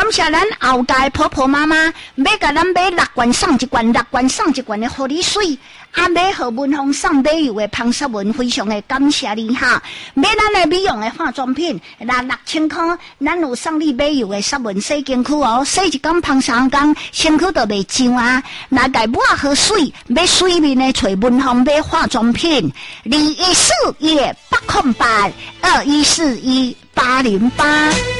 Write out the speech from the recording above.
谢咱后代婆婆妈妈，要甲咱买6罐送1罐，6罐送1罐的护理水。买何文芳送买油的芳雪文，非常的感谢你哈！买咱的美容的化妆品，6000块，咱有送你买油的雪文洗身躯哦，洗1天芳3天，身躯都袂脏啊！那该抹好水，要水面的找文芳买化妆品，2141-808，2141-808。